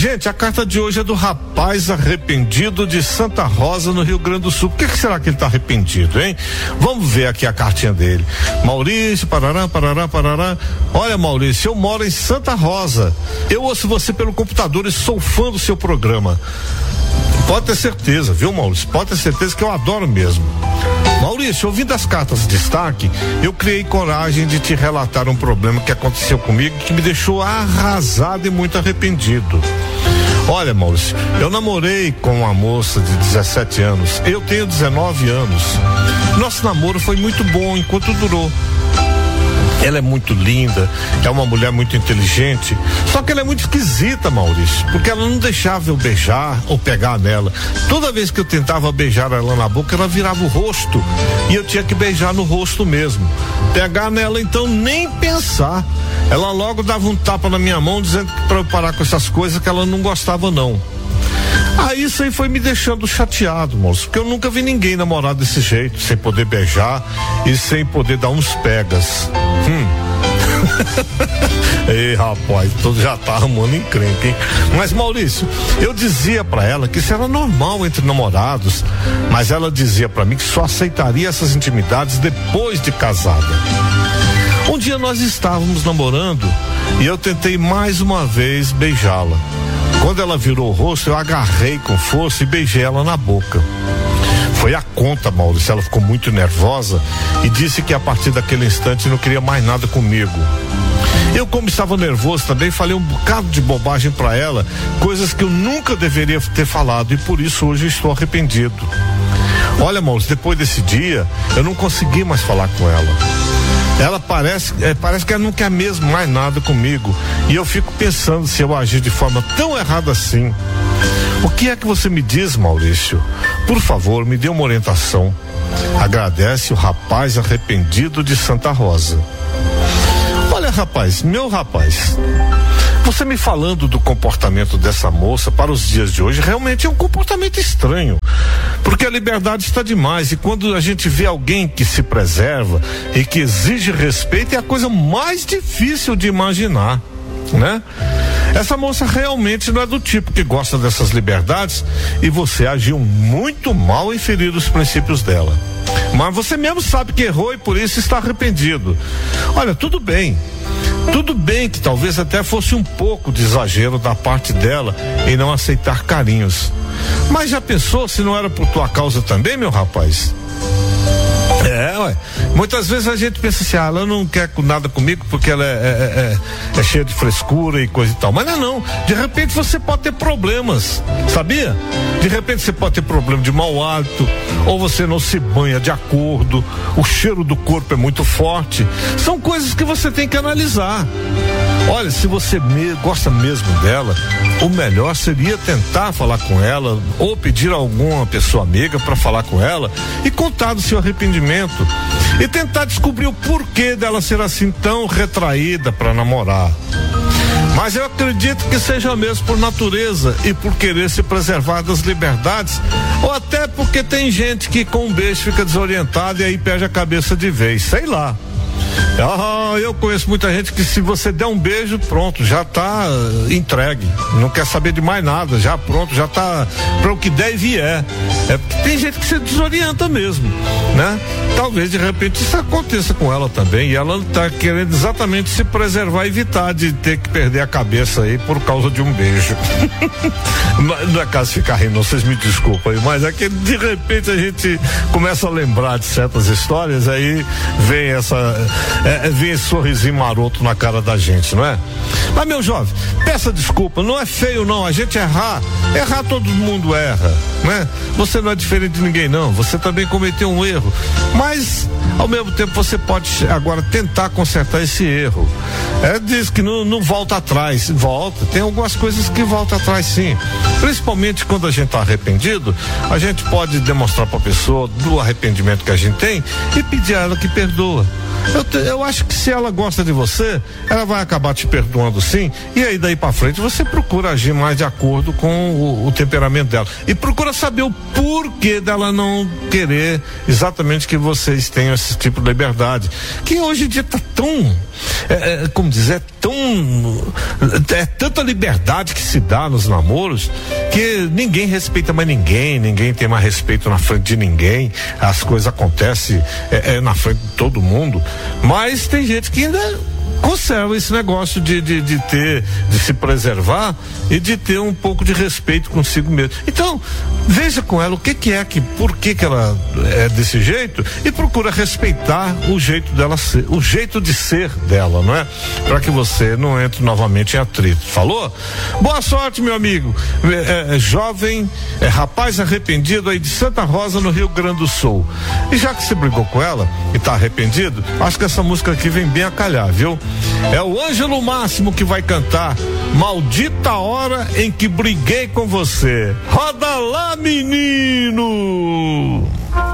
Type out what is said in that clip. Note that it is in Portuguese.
Gente, a carta de hoje é do rapaz arrependido de Santa Rosa, no Rio Grande do Sul. Por que será que ele está arrependido, hein? Vamos ver aqui a cartinha dele. Maurício, parará. Olha, Maurício, eu moro em Santa Rosa. Eu ouço você pelo computador e sou fã do seu programa. Pode ter certeza, viu, Maurício? Pode ter certeza que eu adoro mesmo. Maurício, ouvindo as cartas de destaque, eu criei coragem de te relatar um problema que aconteceu comigo que me deixou arrasado e muito arrependido. Olha, Maurício, eu namorei com uma moça de 17 anos. Eu tenho 19 anos. Nosso namoro foi muito bom enquanto durou. Ela é muito linda, é uma mulher muito inteligente, só que ela é muito esquisita, Maurício, porque ela não deixava eu beijar ou pegar nela. Toda vez que eu tentava beijar ela na boca, ela virava o rosto e eu tinha que beijar no rosto mesmo. Pegar nela, então, nem pensar. Ela logo dava um tapa na minha mão, dizendo que pra eu parar com essas coisas, que ela não gostava não. Aí isso aí foi me deixando chateado, moço, porque eu nunca vi ninguém namorar desse jeito, sem poder beijar e sem poder dar uns pegas. Ei, rapaz, todo já tá arrumando encrenca, hein? Mas, Maurício, eu dizia pra ela que isso era normal entre namorados, mas ela dizia pra mim que só aceitaria essas intimidades depois de casada. Um dia nós estávamos namorando e eu tentei mais uma vez beijá-la. Quando ela virou o rosto, eu agarrei com força e beijei ela na boca. Foi a conta, Maurício. Ela ficou muito nervosa e disse que a partir daquele instante não queria mais nada comigo. Eu, como estava nervoso também, falei um bocado de bobagem pra ela, coisas que eu nunca deveria ter falado, e por isso hoje estou arrependido. Olha, Maurício, depois desse dia, eu não consegui mais falar com ela. Ela parece que ela não quer mesmo mais nada comigo, e eu fico pensando se eu agir de forma tão errada assim. O que é que você me diz, Maurício? Por favor, me dê uma orientação. Agradece o rapaz arrependido de Santa Rosa. Olha, rapaz, meu rapaz, você me falando do comportamento dessa moça para os dias de hoje, realmente é um comportamento estranho, porque a liberdade está demais, e quando a gente vê alguém que se preserva e que exige respeito, é a coisa mais difícil de imaginar, né? Essa moça realmente não é do tipo que gosta dessas liberdades, e você agiu muito mal em ferir os princípios dela. Mas você mesmo sabe que errou e por isso está arrependido. Olha, tudo bem que talvez até fosse um pouco de exagero da parte dela em não aceitar carinhos. Mas já pensou se não era por tua causa também, meu rapaz? Muitas vezes a gente pensa assim, ela não quer nada comigo porque ela é cheia de frescura e coisa e tal, mas não, de repente você pode ter problemas, sabia? De repente você pode ter problema de mau hálito, ou você não se banha de acordo, o cheiro do corpo é muito forte, são coisas que você tem que analisar. Olha, se você gosta mesmo dela, o melhor seria tentar falar com ela, ou pedir a alguma pessoa amiga para falar com ela e contar do seu arrependimento e tentar descobrir o porquê dela ser assim tão retraída para namorar. Mas eu acredito que seja mesmo por natureza e por querer se preservar das liberdades, ou até porque tem gente que com um beijo fica desorientada e aí perde a cabeça de vez, sei lá. Eu conheço muita gente que se você der um beijo, pronto, já tá entregue, não quer saber de mais nada, já pronto, já tá para o que der e vier. Tem gente que se desorienta mesmo, né? Talvez de repente isso aconteça com ela também, e ela tá querendo exatamente se preservar e evitar de ter que perder a cabeça aí por causa de um beijo. Não é caso de ficar rindo, vocês me desculpem, mas é que de repente a gente começa a lembrar de certas histórias, aí vem vem esse sorrisinho maroto na cara da gente, não é? Mas, meu jovem, peça desculpa, não é feio não, a gente errar todo mundo erra, né? Você não é diferente de ninguém não, você também cometeu um erro, mas ao mesmo tempo você pode agora tentar consertar esse erro. Diz que não volta atrás, volta, tem algumas coisas que volta atrás sim, principalmente quando a gente tá arrependido, a gente pode demonstrar pra pessoa do arrependimento que a gente tem e pedir a ela que perdoa. Eu acho que se ela gosta de você, ela vai acabar te perdoando sim, e aí daí pra frente você procura agir mais de acordo com o temperamento dela e procura saber o porquê dela não querer exatamente que vocês tenham esse tipo de liberdade, que hoje em dia tá tão, como dizer, tanta liberdade que se dá nos namoros que ninguém respeita mais ninguém tem mais respeito na frente de ninguém, as coisas acontecem na frente de todo mundo, mas tem gente que ainda conserva esse negócio de se preservar e de ter um pouco de respeito consigo mesmo. Então, veja com ela por que ela é desse jeito e procura respeitar o jeito dela ser, o jeito de ser dela, não é? Para que você não entre novamente em atrito. Falou? Boa sorte, meu amigo. Jovem, rapaz arrependido aí de Santa Rosa, no Rio Grande do Sul. E já que você brigou com ela e tá arrependido, acho que essa música aqui vem bem a calhar, viu? É o Ângelo Máximo que vai cantar Maldita Hora em que Briguei com Você. Roda lá, menino!